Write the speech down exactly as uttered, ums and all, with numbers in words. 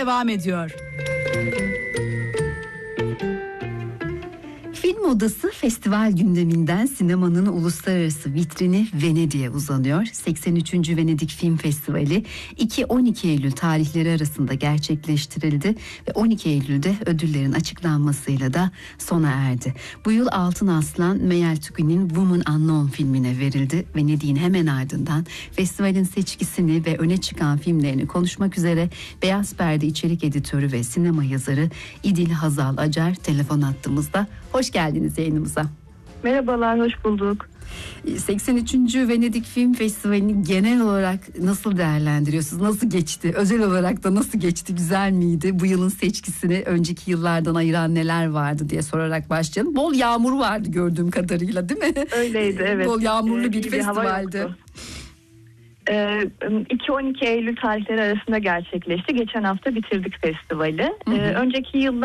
devam ediyor. Film Odası festival gündeminden sinemanın uluslararası vitrini Venedik'e uzanıyor. seksen üçüncü Venedik Film Festivali iki on iki Eylül tarihleri arasında gerçekleştirildi ve on iki Eylül'de ödüllerin açıklanmasıyla da sona erdi. Bu yıl Altın Aslan Meyel Tükin'in Woman Unknown filmine verildi. Venedik'in hemen ardından festivalin seçkisini ve öne çıkan filmlerini konuşmak üzere Beyaz Perde içerik editörü ve sinema yazarı İdil Hazal Acar telefon attığımızda. Hoş geldiniz yayınımıza. Merhabalar, hoş bulduk. seksen üçüncü Venedik Film Festivali'ni genel olarak nasıl değerlendiriyorsunuz? Nasıl geçti? Özel olarak da nasıl geçti? Güzel miydi? Bu yılın seçkisini önceki yıllardan ayıran neler vardı diye sorarak başlayalım. Bol yağmur vardı gördüğüm kadarıyla, değil mi? Öyleydi, evet. Bol yağmurlu ee, bir festivaldi. Ee, iki on iki Eylül tarihleri arasında gerçekleşti. Geçen hafta bitirdik festivali. Ee, önceki yıllar